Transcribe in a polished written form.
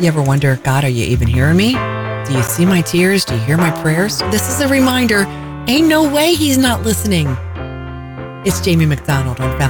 You ever wonder, God, are you even hearing me? Do you see my tears? Do you hear my prayers? This is a reminder. Ain't no way he's not listening. It's Jamie McDonald on Foundation.